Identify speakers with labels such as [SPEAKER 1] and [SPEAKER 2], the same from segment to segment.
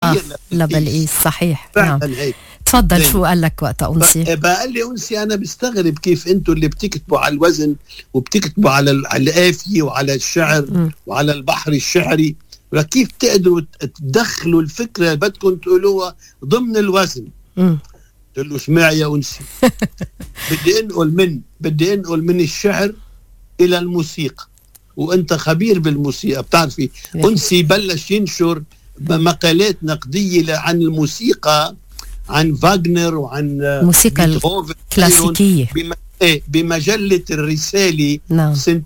[SPEAKER 1] لبلقيس. صحيح.
[SPEAKER 2] فعلا هيك.
[SPEAKER 1] تفضل، شو قال لك وقتها أنسي؟
[SPEAKER 2] بقى لي أنسي أنا بستغرب كيف أنتوا اللي بتكتبوا على الوزن وبتكتبوا على القافية وعلى الشعر وعلى البحر الشعري، كيف تقدروا تدخلوا الفكرة اللي بدكم تقولوها ضمن الوزن؟ قلت له اسمع يا أنسي، بدي انقل من الشعر إلى الموسيقى، وأنت خبير بالموسيقى بتعرفي. أنسي بلش ينشر مقالات نقدية عن الموسيقى، عن فاغنر وعن
[SPEAKER 1] موسيقى الكلاسيكية
[SPEAKER 2] بمجلة الرسالة.
[SPEAKER 1] نعم.
[SPEAKER 2] سنة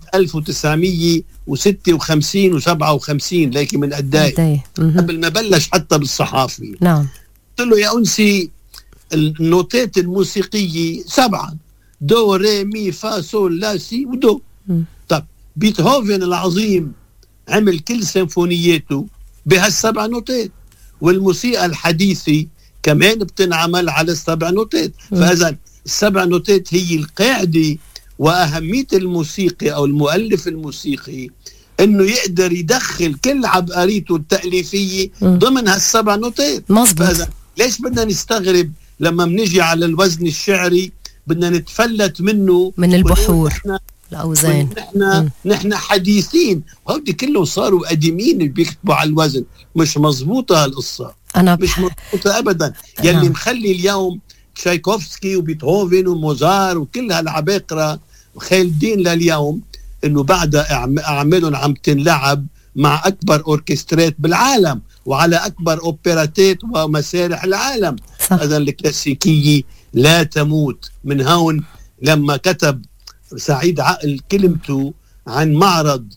[SPEAKER 2] 1956 و57، لكن من قداي قبل ما بلش حتى بالصحافي.
[SPEAKER 1] نعم.
[SPEAKER 2] قلت له يا أنسي النوتات الموسيقية 7: دو ري مي فا سول لا سي ودو. طب بيتهوفن العظيم عمل كل سيمفونياته بهال7 نوتات، والموسيقى الحديثة كمان بتنعمل على ال7 نوتات. فإذا ال7 نوتات هي القاعدة. وأهمية الموسيقي أو المؤلف الموسيقي إنه يقدر يدخل كل عبقريته التأليفية ضمن هال7 نوتات.
[SPEAKER 1] مظبوط.
[SPEAKER 2] ليش بدنا نستغرب لما بنجي على الوزن الشعري بدنا نتفلت منه
[SPEAKER 1] من البحور الأوزان؟
[SPEAKER 2] نحن حديثين، وهودي كلهم صاروا قديمين اللي بيكتبوا على الوزن. مش مظبوطة هالقصة، مش مظبوطة أبدا. يلي مخلي اليوم تشايكوفسكي وبيتهوفن وموزار وكل هالعباقرة خالدين لليوم إنه بعد أعمالهم عم تنلعب مع أكبر أوركسترات بالعالم وعلى أكبر أوبراتات ومسارح العالم. هذا الكلاسيكية لا تموت. من هون لما كتب سعيد عقل كلمته عن معرض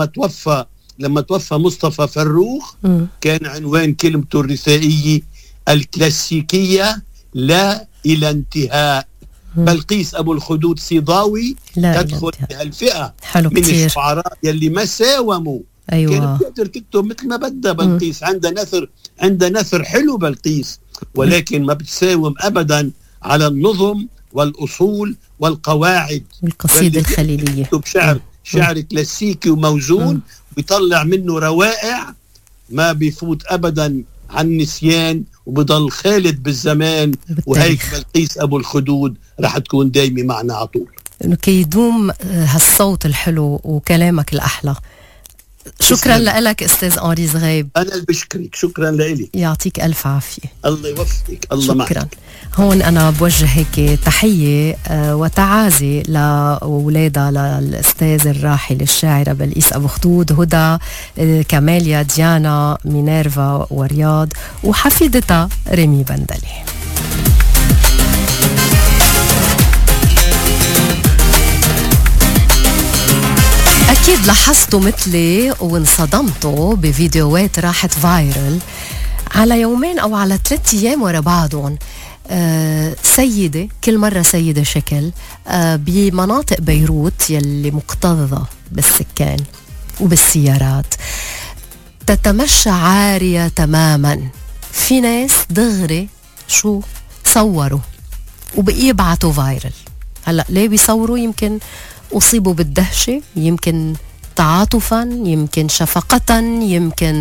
[SPEAKER 2] لما توفى مصطفى فروخ، كان عنوان كلمته الرثائية الكلاسيكية لا إلى انتهاء. بلقيس أبو الخدود صيداوي تدخل في الفئة من الشعراء يلي ما ساوموا.
[SPEAKER 1] أيوة.
[SPEAKER 2] كانت تقدر تكتب مثل ما بدها بلقيس، عندها نثر حلو بلقيس، ولكن ما بتساوم أبدا على النظم والأصول والقواعد
[SPEAKER 1] والقصيدة الخليلية.
[SPEAKER 2] تكتب شعر كلاسيكي وموزون بيطلع منه روائع ما بيفوت أبدا عن النسيان وبضل خالد بالزمان. وهيك بلقيس أبو الخدود رح تكون دايمة معنا على طول.
[SPEAKER 1] إنه كي يدوم هالصوت الحلو وكلامك الأحلى. شكرا لك أستاذ أنري زغيب.
[SPEAKER 2] أنا اللي بشكرك، شكرا لإلي.
[SPEAKER 1] يعطيك ألف عافية.
[SPEAKER 2] الله يوفقك. الله معك.
[SPEAKER 1] شكرا. هون أنا بوجه هيك تحية وتعازي لأولادها للأستاذ الراحل الشاعرة بلقيس أبو خدود، هدى، كماليا، ديانا، مينيرفا ورياض، وحفيدتها ريمي بندلي. أكيد لاحظتوا مثلي وانصدمتوا بفيديوهات راحت فايرل على يومين أو على 3 أيام ورا بعضهم. سيدة، كل مرة سيدة شكل، بمناطق بيروت يلي مكتظة بالسكان وبالسيارات، تتمشى عارية تماما. في ناس دغري شو صوروا وبقي يبعتوا فايرل. هلأ ليه بيصوروا؟ يمكن أصيبوا بالدهشة، يمكن تعاطفا، يمكن شفقة، يمكن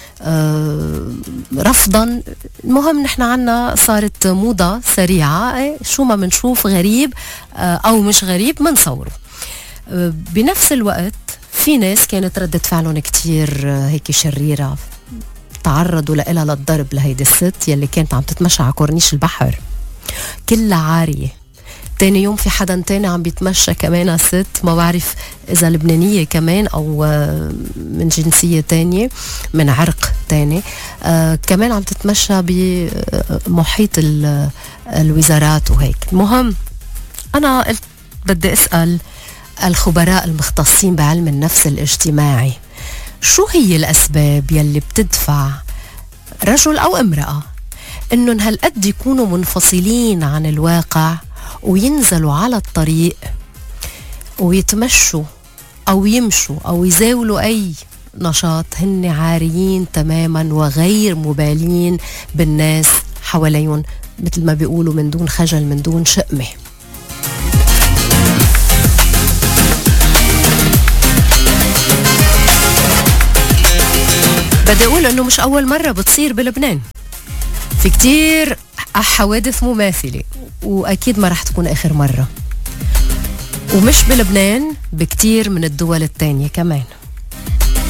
[SPEAKER 1] رفضا. المهم نحن عنا صارت موضة سريعة، شو ما منشوف غريب أو مش غريب منصوره. بنفس الوقت في ناس كانت ردة فعلهم كتير هيك شريرة، تعرضوا لها للضرب لهيدي الست يلي كانت عم تتمشى على كورنيش البحر كلها عارية. تاني يوم في حدا تاني عم بيتمشى كمان ست، ما بعرف إذا لبنانية كمان أو من جنسية تانية من عرق تاني، كمان عم تتمشى بمحيط الوزارات وهيك. المهم أنا قلت بدي أسأل الخبراء المختصين بعلم النفس الاجتماعي، شو هي الأسباب يلي بتدفع رجل أو امرأة إنهم هالقد يكونوا منفصلين عن الواقع وينزلوا على الطريق ويتمشوا أو يمشوا أو يزاولوا أي نشاط هن عاريين تماما وغير مبالين بالناس حواليهم، مثل ما بيقولوا من دون خجل من دون شأمة. بدي أقول أنه مش أول مرة بتصير بلبنان. في كتير حوادث مماثلة، وأكيد ما رح تكون آخر مرة، ومش بلبنان، بكتير من الدول التانية كمان.